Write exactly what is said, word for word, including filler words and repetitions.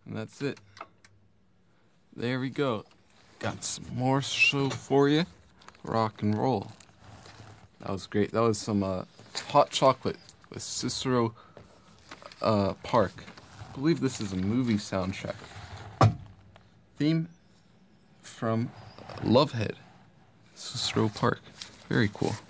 And that's it. There we go. Got some more show for you. Rock and roll. That was great. That was some uh, hot chocolate with Cicero uh, Park. I believe this is a movie soundtrack. Theme from Lovehead. Cicero Park. Very cool.